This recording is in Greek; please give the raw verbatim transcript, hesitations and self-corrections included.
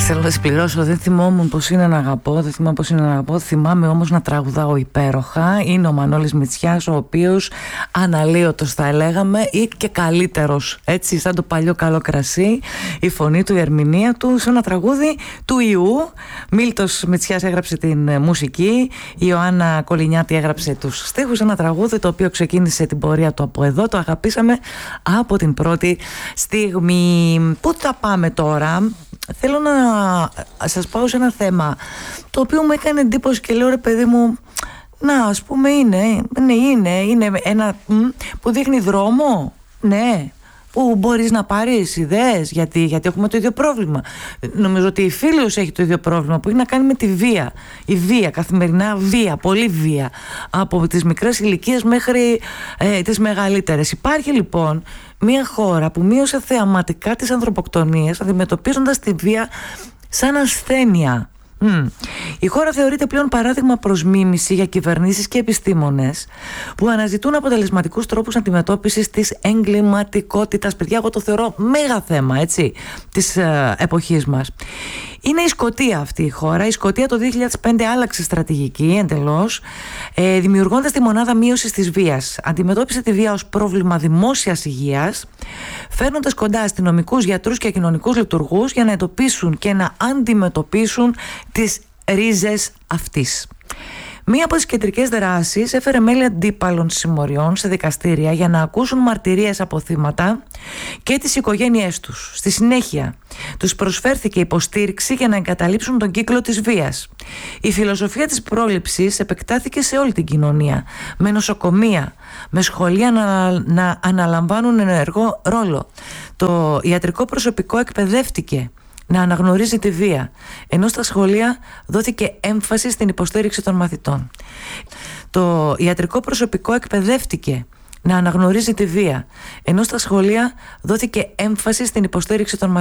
Θέλω να συμπληρώσω, δεν θυμόμουν πως είναι να αγαπώ, δεν θυμάμαι πως είναι να αγαπώ, θυμάμαι όμως να τραγουδάω υπέροχα. Είναι ο Μανώλης Μητσιάς, ο οποίος αναλύωτος θα λέγαμε ή και καλύτερος, έτσι σαν το παλιό καλό κρασί, η φωνή του, η ερμηνεία του σε ένα τραγούδι του Ιού. Μίλτος Μητσιάς έγραψε την μουσική, η Ιωάννα Κολυνιάτη έγραψε τους στίχους, ένα τραγούδι το οποίο ξεκίνησε την πορεία του από εδώ, το αγαπήσαμε από την πρώτη στιγμή. Πού θα πάμε τώρα? Θέλω να σας πάω σε ένα θέμα το οποίο μου έκανε εντύπωση και λέω, ρε παιδί μου, να ας πούμε είναι, ναι, είναι, είναι ένα που δείχνει δρόμο, ναι, που μπορείς να πάρεις ιδέες, γιατί, γιατί έχουμε το ίδιο πρόβλημα. Νομίζω ότι η Φίλιος έχει το ίδιο πρόβλημα που έχει να κάνει με τη βία. Η βία, καθημερινά βία, πολύ βία, από τις μικρές ηλικίες μέχρι ε, τις μεγαλύτερες. Υπάρχει λοιπόν μια χώρα που μείωσε θεαματικά τις ανθρωποκτονίες, αντιμετωπίζοντας τη βία σαν ασθένεια. Mm. Η χώρα θεωρείται πλέον παράδειγμα προς μίμηση για κυβερνήσεις και επιστήμονες που αναζητούν αποτελεσματικούς τρόπους αντιμετώπισης της εγκληματικότητας. Παιδιά, εγώ το θεωρώ μέγα θέμα, έτσι, της ε, εποχής μας. Είναι η Σκωτία αυτή η χώρα. Η Σκωτία το δύο χιλιάδες πέντε άλλαξε στρατηγική εντελώς, ε, δημιουργώντας τη μονάδα μείωσης της βίας. Αντιμετώπισε τη βία ως πρόβλημα δημόσιας υγείας, φέρνοντας κοντά αστυνομικούς, γιατρούς και κοινωνικούς λειτουργούς για να εντοπίσουν και να αντιμετωπίσουν τις ρίζες αυτής. Μία από τις κεντρικές δράσεις έφερε μέλη αντίπαλων συμμοριών σε δικαστήρια για να ακούσουν μαρτυρίες από θύματα και τις οικογένειές τους. Στη συνέχεια τους προσφέρθηκε υποστήριξη για να εγκαταλείψουν τον κύκλο της βίας. Η φιλοσοφία της πρόληψης επεκτάθηκε σε όλη την κοινωνία, με νοσοκομεία, με σχολεία να, να αναλαμβάνουν ενεργό ρόλο. Το ιατρικό προσωπικό εκπαιδεύτηκε να αναγνωρίζει τη βία, ενώ στα σχολεία δόθηκε έμφαση στην υποστήριξη των μαθητών. Το ιατρικό προσωπικό εκπαιδεύτηκε να αναγνωρίζει τη βία, ενώ στα σχολεία δόθηκε έμφαση στην υποστήριξη των μαθητών.